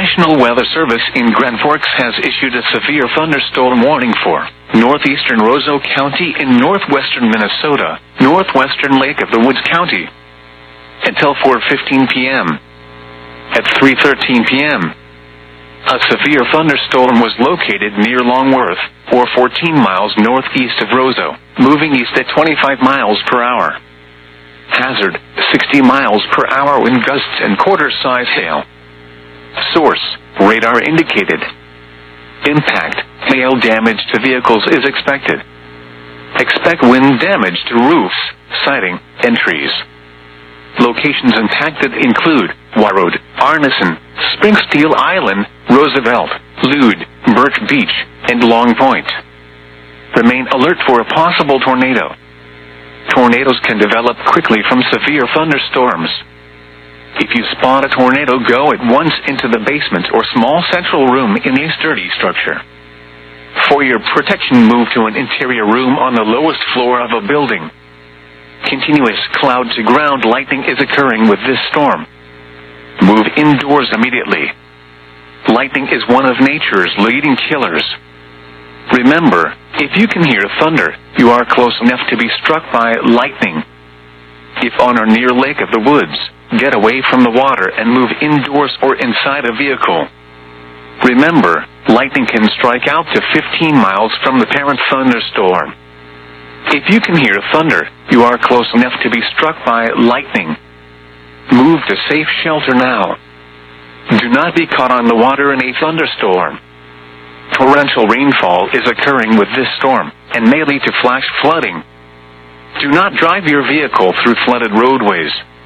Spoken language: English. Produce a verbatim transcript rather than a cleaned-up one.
National Weather Service in Grand Forks has issued a severe thunderstorm warning for northeastern Roseau County in northwestern Minnesota, northwestern Lake of the Woods County, until four fifteen p m At three thirteen p m, a severe thunderstorm was located near Longworth, or fourteen miles northeast of Roseau, moving east at twenty-five miles per hour. Hazard, sixty miles per hour wind gusts and quarter-size hail. Source, radar indicated. Impact, hail damage to vehicles is expected. Expect wind damage to roofs, siding, and trees. Locations impacted include Warroad, Arneson, Springsteel Island, Roosevelt, Lude, Birch Beach, and Long Point. Remain alert for a possible tornado. Tornadoes can develop quickly from severe thunderstorms. If you spot a tornado, go at once into the basement or small central room in a sturdy structure. For your protection, move to an interior room on the lowest floor of a building. Continuous cloud-to-ground lightning is occurring with this storm. Move indoors immediately. Lightning is one of nature's leading killers. Remember, if you can hear thunder, you are close enough to be struck by lightning. If on or near Lake of the Woods, get away from the water and move indoors or inside a vehicle. Remember, lightning can strike out to fifteen miles from the parent thunderstorm. If you can hear thunder, you are close enough to be struck by lightning. Move to safe shelter now. Do not be caught on the water in a thunderstorm. Torrential rainfall is occurring with this storm and may lead to flash flooding. Do not drive your vehicle through flooded roadways.